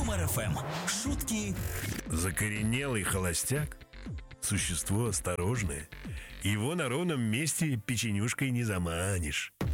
Юмор ФМ. Шутки. Закоренелый холостяк – существо осторожное. Его на ровном месте печенюшкой не заманишь.